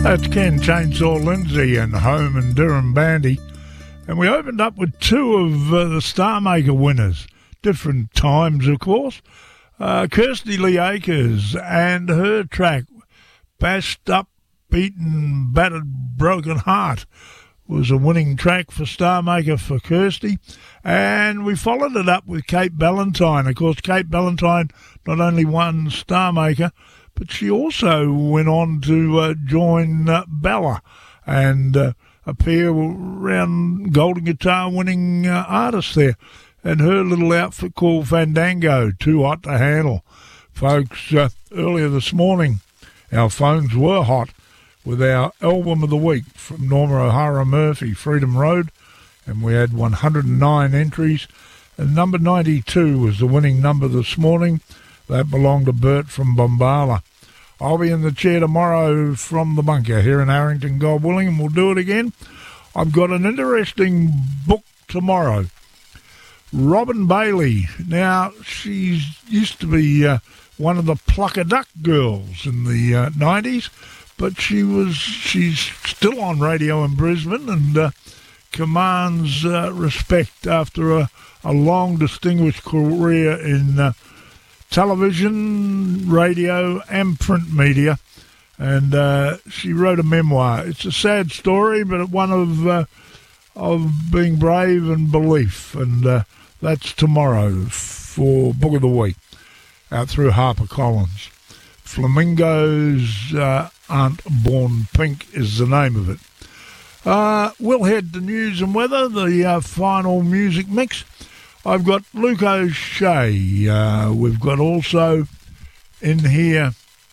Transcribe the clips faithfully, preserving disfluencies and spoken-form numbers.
That's Ken Chainsaw Lindsay and Home and Durham Bandy. And we opened up with two of uh, the Star Maker winners. Different times, of course. Uh, Kirsty Lee Akers and her track, Bashed Up, Beaten, Battered, Broken Heart, was a winning track for Star Maker for Kirsty. And we followed it up with Kate Ballantyne. Of course, Kate Ballantyne not only won Star Maker, but she also went on to uh, join uh, Bella and uh, appear around Golden Guitar winning uh, artists there. And her little outfit called Fandango, Too Hot to Handle. Folks, uh, earlier this morning, our phones were hot with our album of the week from Norma O'Hara Murphy, Freedom Road, and we had one hundred nine entries. And number ninety-two was the winning number this morning. That belonged to Bert from Bombala. I'll be in the chair tomorrow from the bunker here in Harrington, God willing, and we'll do it again. I've got an interesting book tomorrow. Robin Bailey. Now, she used to be uh, one of the Plucker Duck girls in the uh, nineties, but she was she's still on radio in Brisbane and uh, commands uh, respect after a, a long, distinguished career in uh, television, radio, and print media. And uh, she wrote a memoir. It's a sad story, but one of uh, of being brave and belief. And uh, that's tomorrow for Book of the Week, out through HarperCollins. Flamingos uh, Aren't Born Pink is the name of it. Uh, we'll head to news and weather, the uh, final music mix. I've got Luke O'Shea. Uh, we've got also in here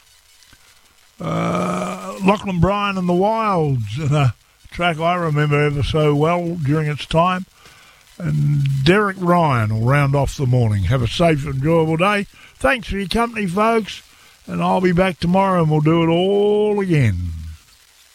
uh, Lachlan Bryan and the Wilds, and a track I remember ever so well during its time. And Derek Ryan will round off the morning. Have a safe, enjoyable day. Thanks for your company, folks. And I'll be back tomorrow and we'll do it all again.